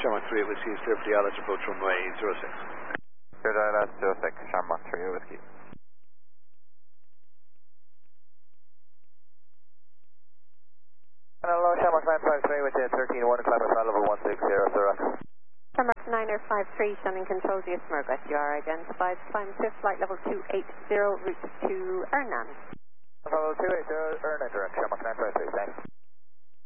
Shamrock 3 Whiskey is clear for the Alice approach runway 06. Clear Dallas 06, Shamrock 3 Whiskey. Hello, Shamrock 953 with 13-1, climb at level 160, Sir. Shamrock 953, Shannon Control, GS Mergus. You are identified. Climb to flight level 280, route to Ernan. Level 280, Ernan direct, Shamrock 953, thanks.